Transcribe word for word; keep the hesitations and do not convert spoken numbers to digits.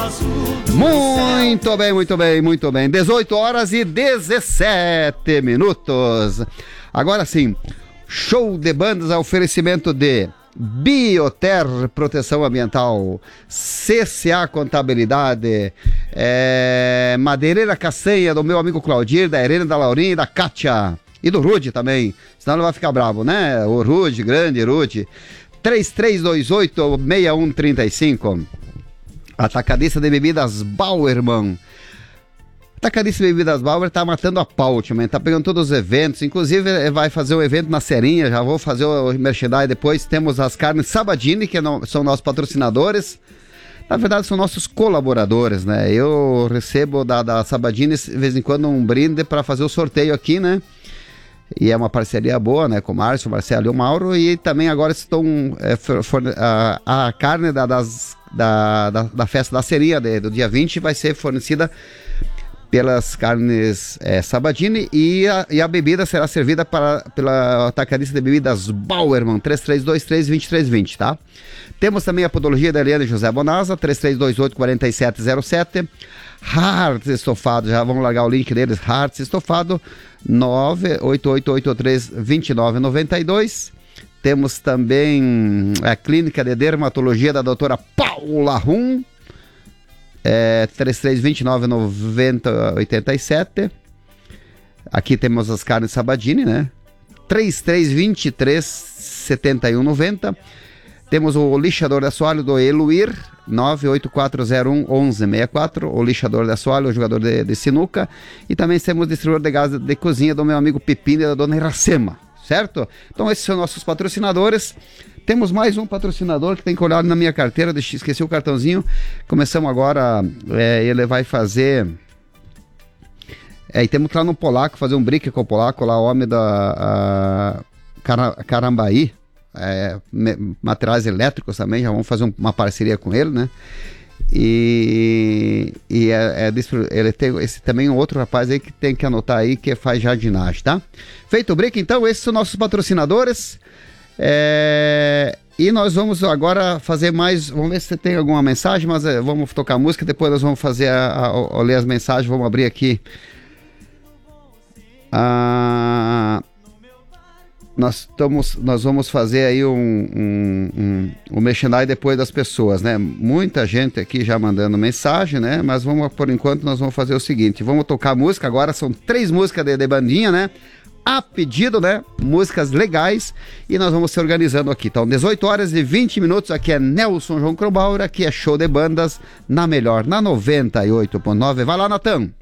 Muito bem, muito bem, muito bem. dezoito horas e dezessete minutos. Agora sim, show de bandas a oferecimento de Bioter Proteção Ambiental, C C A Contabilidade, é, Madeireira Caçanha do meu amigo Claudir, da Irene, da Laurinha e da Kátia. E do Rude também, senão ele vai ficar bravo, né? O Rude, grande Rude. três três dois oito, seis um três cinco. Atacadista de bebidas Bauerman. Atacadista de bebidas Bauer tá matando a pau ultimamente, tá pegando todos os eventos, inclusive vai fazer um evento na Serinha, já vou fazer o merchandising depois. Temos as carnes Sabadini, que não, são nossos patrocinadores. Na verdade são nossos colaboradores, né? Eu recebo da, da Sabadini de vez em quando um brinde para fazer o sorteio aqui, né? E é uma parceria boa, né? Com o Márcio, o Marcelo e o Mauro. E também agora estão é, forne- a, a carne da, das, da, da, da festa da Serinha de, do dia vinte vai ser fornecida pelas carnes é, Sabadini, e a, e a bebida será servida para, pela atacadista de bebidas Bauerman, três três dois três, dois três dois zero, tá? Temos também a podologia da Eliane José Bonasa, três três dois oito, quatro sete zero sete. Hearts Estofado, já vamos largar o link deles. Hearts Estofado, nove oito oito oito três, dois nove nove dois. Temos também a clínica de dermatologia da doutora Paula Rum, é, três três dois nove, nove zero oito sete. Aqui temos as carnes Sabadini, né? três três dois três, sete um nove zero. Temos o lixador de assoalho do Eluir, nove oito quatro zero um, um um seis quatro. O lixador de assoalho, o jogador de, de sinuca. E também temos o distribuidor de gás de cozinha do meu amigo Pepino e da dona Iracema, certo? Então esses são nossos patrocinadores. Temos mais um patrocinador que tem que olhar na minha carteira, deixa, esqueci o cartãozinho. Começamos agora, é, ele vai fazer... É, e temos que ir lá no Polaco, fazer um brick com o Polaco, lá o homem da a, Carambaí, é, me, materiais elétricos também, já vamos fazer um, uma parceria com ele, né? E, e é, é, ele tem esse, também um outro rapaz aí que tem que anotar aí, que faz jardinagem, tá? Feito o break, então, esses são nossos patrocinadores. É, e nós vamos agora fazer mais, vamos ver se tem alguma mensagem, mas é, vamos tocar música, depois nós vamos fazer a, a, a, a ler as mensagens. Vamos abrir aqui a, nós, estamos, nós vamos fazer aí um, um, um, um merchandising depois das pessoas, né? Muita gente aqui já mandando mensagem, né? Mas vamos, por enquanto nós vamos fazer o seguinte, vamos tocar música agora, são três músicas de, de bandinha, né? A pedido, né? Músicas legais, e nós vamos se organizando aqui. Então, dezoito horas e vinte minutos, aqui é Nelson João Krobauer, aqui é show de bandas na melhor, na noventa e oito ponto nove. Vai lá, Natan!